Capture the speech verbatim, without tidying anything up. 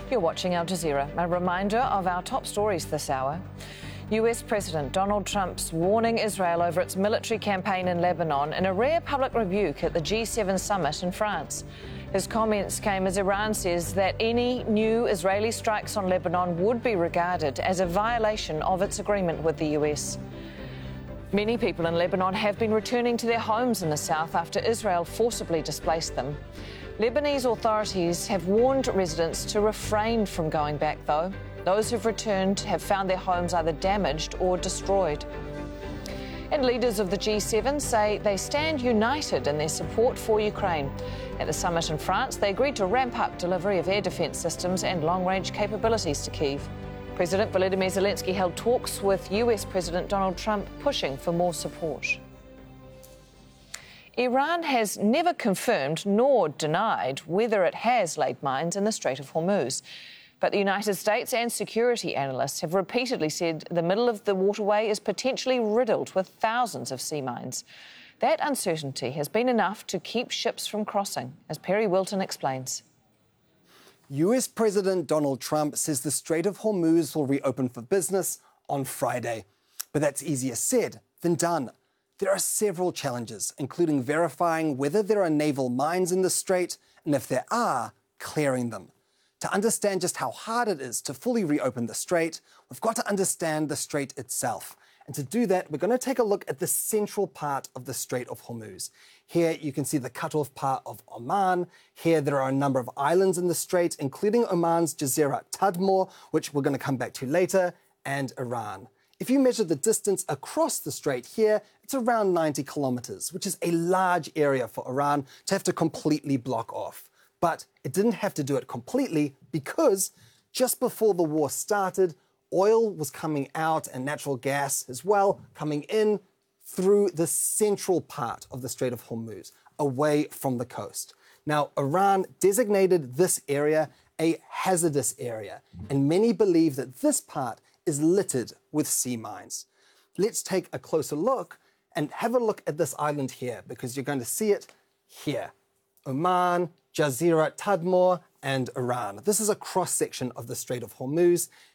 You're watching Al Jazeera. A reminder of our top stories this hour. U S President Donald Trump's warning Israel over its military campaign in Lebanon in a rare public rebuke at the G seven summit in France. His comments came as Iran says that any new Israeli strikes on Lebanon would be regarded as a violation of its agreement with the U S. Many people in Lebanon have been returning to their homes in the south after Israel forcibly displaced them. Lebanese authorities have warned residents to refrain from going back, though. Those who've returned have found their homes either damaged or destroyed. And leaders of the G seven say they stand united in their support for Ukraine. At the summit in France, they agreed to ramp up delivery of air defence systems and long-range capabilities to Kyiv. President Volodymyr Zelensky held talks with U S President Donald Trump, pushing for more support. Iran has never confirmed nor denied whether it has laid mines in the Strait of Hormuz. But the United States and security analysts have repeatedly said the middle of the waterway is potentially riddled with thousands of sea mines. That uncertainty has been enough to keep ships from crossing, as Perry Wilton explains. U S President Donald Trump says the Strait of Hormuz will reopen for business on Friday. But that's easier said than done. There are several challenges, including verifying whether there are naval mines in the strait, and if there are, clearing them. To understand just how hard it is to fully reopen the strait, we've got to understand the strait itself. And to do that, we're going to take a look at the central part of the Strait of Hormuz. Here you can see the cut-off part of Oman. Here there are a number of islands in the strait, including Oman's Jasirat Tadmor, which we're going to come back to later, and Iran. If you measure the distance across the strait here, it's around ninety kilometers, which is a large area for Iran to have to completely block off. But it didn't have to do it completely because just before the war started, oil was coming out and natural gas as well coming in through the central part of the Strait of Hormuz, away from the coast. Now, Iran designated this area a hazardous area, and many believe that this part is littered with sea mines. Let's take a closer look and have a look at this island here, because you're going to see it here. Oman, Jasirat Tadmor, and Iran. This is a cross-section of the Strait of Hormuz,